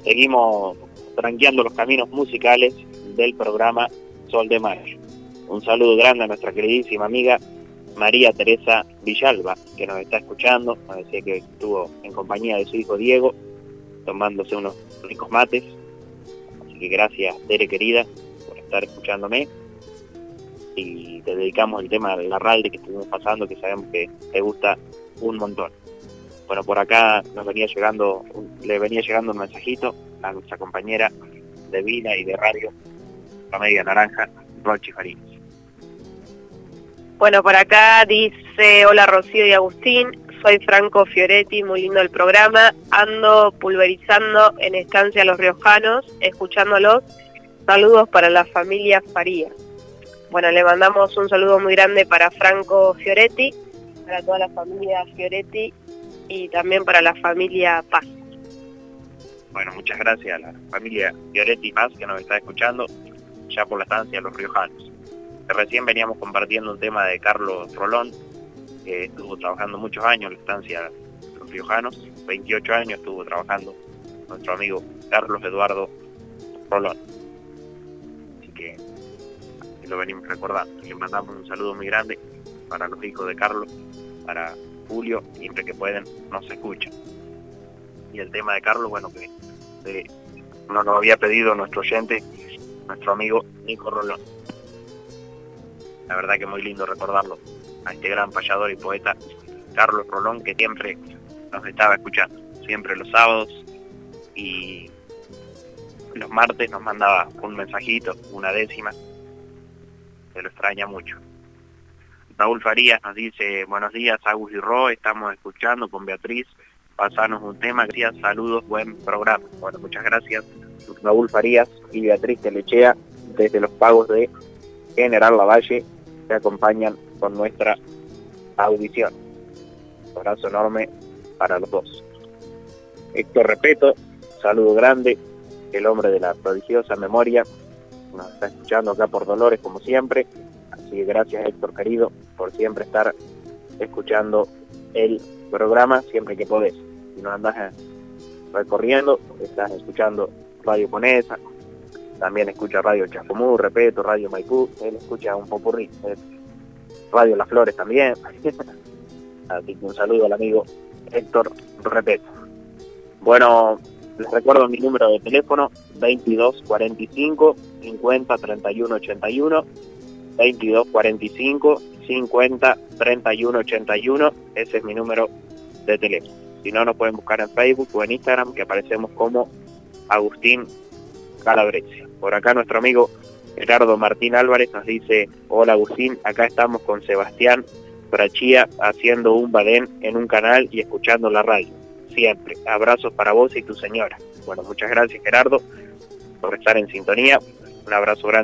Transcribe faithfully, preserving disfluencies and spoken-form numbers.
seguimos tranqueando los caminos musicales del programa Sol de Mayo. Un saludo grande a nuestra queridísima amiga María Teresa Villalba, que nos está escuchando. Nos decía que estuvo en compañía de su hijo Diego, tomándose unos ricos mates. Así que gracias, Tere querida, por estar escuchándome. Y te dedicamos el tema de la Larralde que estuvimos pasando, que sabemos que te gusta un montón. Bueno, por acá nos venía llegando, le venía llegando un mensajito a nuestra compañera de Vila y de Radio La Media Naranja, Rochi Farías. Bueno, por acá dice: hola Rocío y Agustín, soy Franco Fioretti, muy lindo el programa, ando pulverizando en Estancia Los Riojanos, escuchándolos, saludos para la familia Farías. Bueno, le mandamos un saludo muy grande para Franco Fioretti, para toda la familia Fioretti y también para la familia Paz. Bueno, muchas gracias a la familia Fioretti Paz que nos está escuchando ya por la Estancia Los Riojanos. Recién veníamos compartiendo un tema de Carlos Rolón, que estuvo trabajando muchos años en la Estancia Los Riojanos, veintiocho años estuvo trabajando nuestro amigo Carlos Eduardo Rolón. Así que lo venimos recordando. Le mandamos un saludo muy grande para los hijos de Carlos, para Julio, siempre que pueden nos escuchan. Y el tema de Carlos, bueno, que eh, nos lo había pedido nuestro oyente, nuestro amigo Nico Rolón. La verdad que muy lindo recordarlo a este gran payador y poeta Carlos Rolón, que siempre nos estaba escuchando, siempre los sábados y los martes nos mandaba un mensajito, una décima. Se lo extraña mucho. Raúl Farías nos dice: buenos días Agus y Ro, estamos escuchando con Beatriz, pasanos un tema, gracias, saludos, buen programa. Bueno, muchas gracias Raúl Farías y Beatriz Telechea desde los pagos de General Lavalle, que acompañan con nuestra audición. Un abrazo enorme para los dos. Héctor Repeto, saludo grande, el hombre de la prodigiosa memoria, nos está escuchando acá por Dolores como siempre, así que gracias Héctor querido por siempre estar escuchando el programa siempre que podés. Si no andás recorriendo, estás escuchando Radio Conesa, también escucha Radio Chascomú, Repeto, Radio Maipú, él escucha un popurrí, Radio Las Flores también. Así que un saludo al amigo Héctor Repeto. Bueno, les recuerdo mi número de teléfono: veintidós cuarenta y cinco, cincuenta, treinta y uno ochenta y uno, veintidós cuarenta y cinco, cincuenta, treinta y uno ochenta y uno, ese es mi número de teléfono. Si no, nos pueden buscar en Facebook o en Instagram, que aparecemos como Agustín Calabrese. Por acá nuestro amigo Gerardo Martín Álvarez nos dice: hola Agustín, acá estamos con Sebastián Frachía haciendo un badén en un canal y escuchando la radio. Siempre. Abrazos para vos y tu señora. Bueno, muchas gracias Gerardo por estar en sintonía. Un abrazo grande.